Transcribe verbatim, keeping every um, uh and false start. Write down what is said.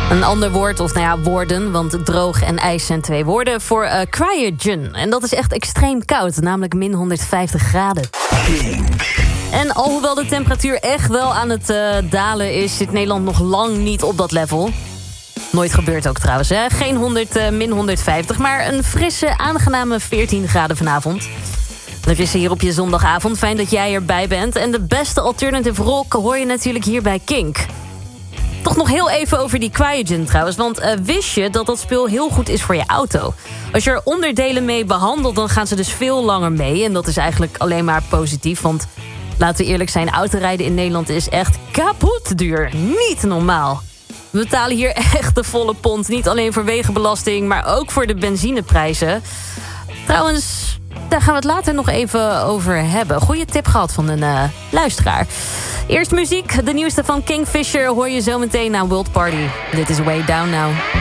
Een ander woord, of nou ja, woorden, want droog en ijs zijn twee woorden... voor uh, cryogen. En dat is echt extreem koud, namelijk min honderdvijftig graden. En alhoewel de temperatuur echt wel aan het uh, dalen is... zit Nederland nog lang niet op dat level. Nooit gebeurd ook trouwens, hè? Geen honderd, uh, min honderdvijftig, maar een frisse, aangename veertien graden vanavond. Er is hier op je zondagavond. Fijn dat jij erbij bent. En de beste alternative rock hoor je natuurlijk hier bij Kink. Toch nog heel even over die cryogen trouwens. Want uh, wist je dat dat spul heel goed is voor je auto? Als je er onderdelen mee behandelt, dan gaan ze dus veel langer mee. En dat is eigenlijk alleen maar positief. Want laten we eerlijk zijn, autorijden in Nederland is echt kapot duur. Niet normaal. We betalen hier echt de volle pond. Niet alleen voor wegenbelasting, maar ook voor de benzineprijzen. Trouwens, daar gaan we het later nog even over hebben. Goeie tip gehad van een uh, luisteraar. Eerst muziek. De nieuwste van Kingfisher hoor je zometeen na World Party. Dit is Way Down Now.